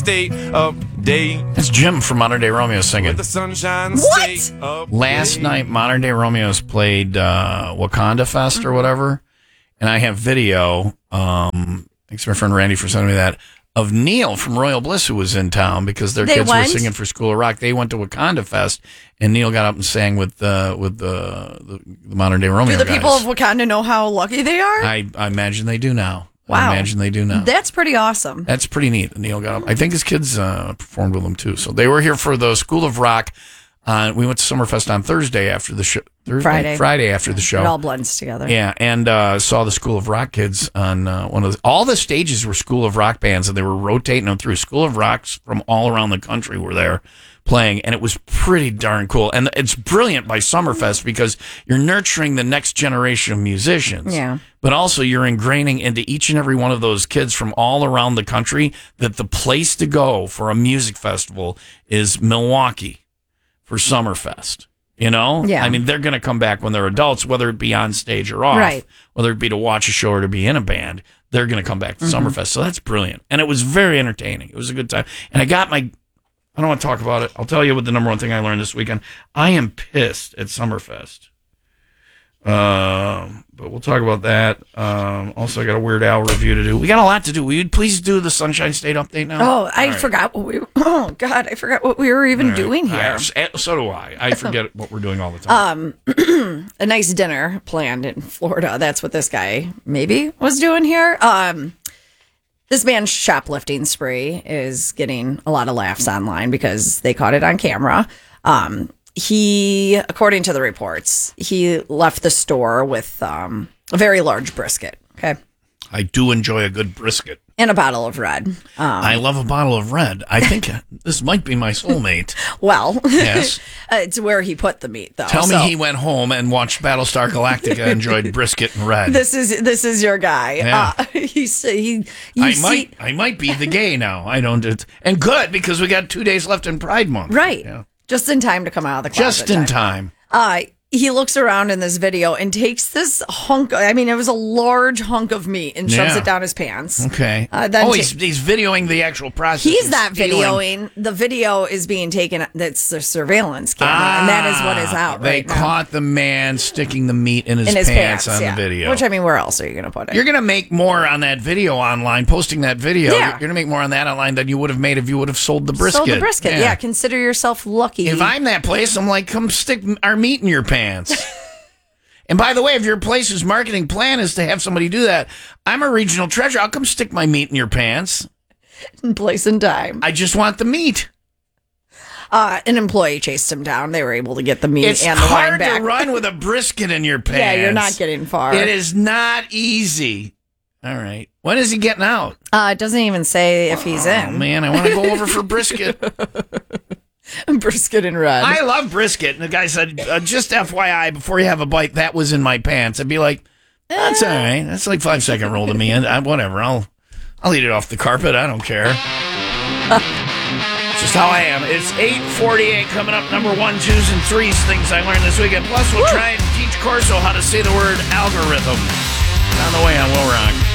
State update. It's Jim from Modern Day Romeo singing. The Sunshine What? State update. Last night, Modern Day Romeos played Wakanda Fest or whatever, and I have video. Thanks to my friend Randy for sending me that, of Neil from Royal Bliss, who was in town because their kids were singing for School of Rock. They went to Wakanda Fest, and Neil got up and sang with the Modern Day Romeo Do the guys. people of Wakanda know how lucky they are? I imagine they do now. Wow. I imagine they do now. That's pretty awesome. That's pretty neat. Neil got up. I think his kids performed with him too. So they were here for the School of Rock. We went to Summerfest on Thursday after the show. Friday after the show. It all blends together. Yeah, and saw the School of Rock kids on one of all the stages were School of Rock bands, and they were rotating them through. School of Rocks from all around the country were there playing, and it was pretty darn cool. And it's brilliant by Summerfest because you're nurturing the next generation of musicians. Yeah. But also you're ingraining into each and every one of those kids from all around the country that the place to go for a music festival is Milwaukee for Summerfest. You know? Yeah. I mean, they're going to come back when they're adults, whether it be on stage or off, Right. whether it be to watch a show or to be in a band. They're going to come back to Summerfest. So that's brilliant. And it was very entertaining. It was a good time. And I don't want to talk about it. I'll tell you what the number one thing I learned this weekend. I am pissed at Summerfest. But we'll talk about that. Also, I got a Weird Al review to do. We got a lot to do. Will you please do the Sunshine State update now? Oh, I forgot what I forgot what we were even doing here. So do I. I forget what we're doing all the time. A nice dinner planned in Florida. That's what this guy maybe was doing here. This man's shoplifting spree is getting a lot of laughs online because they caught it on camera. He, according to the reports, he left the store with a very large brisket. Okay. I do enjoy a good brisket. And a bottle of red. I love a bottle of red. I think this might be my soulmate. Well, Yes. It's where he put the meat, though. Tell me he went home and watched Battlestar Galactica, enjoyed brisket and red. This is your guy. Yeah. I I might be the gay now. I don't. And good, because we got 2 days left in Pride Month. Right. Yeah. Just in time to come out of the closet. Just in time. He looks around in this video and takes this hunk. I mean, it was a large hunk of meat and shoves it down his pants. Okay. Then he's videoing the actual process. He's of not stealing. videoing. The video is being taken. That's the surveillance camera, and that is what is out They right now. caught the man sticking the meat in his pants on the video. Which, I mean, where else are you going to put it? You're going to make more on that video online, posting that video. Yeah. You're going to make more on that online than you would have made if you would have sold the brisket. Sold the brisket. Yeah. Consider yourself lucky. If I'm that place, I'm like, come stick our meat in your pants. And by the way, if your place's marketing plan is to have somebody do that, I'm a regional treasure. I'll come stick my meat in your pants. In place and time. I just want the meat. An employee chased him down. They were able to get the meat It's and the wine hard back. to run with a brisket in your pants. Yeah, you're not getting far. It is not easy. All right. When is he getting out? It doesn't even say if he's Oh, in. man, I want to go over for brisket. Brisket and red. I love brisket. And the guy said, just FYI, before you have a bite, that was in my pants. I'd be like, that's all right. That's like 5-second roll to me. And whatever. I'll eat it off the carpet. I don't care. It's just how I am. It's 8:48 coming up. Number 1, 2s, and 3s. Things I learned this weekend. Plus, we'll try and teach Corso how to say the word algorithm. On the way on Will Rock.